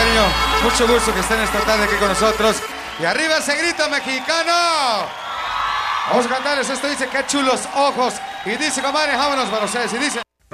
cariño, mucho gusto que estén esta tarde aquí con nosotros. Y arriba ese grito mexicano. Vamos a cantarles, esto dice qué chulos ojos. Y dice, compadre, vámonos para ustedes. Y dice...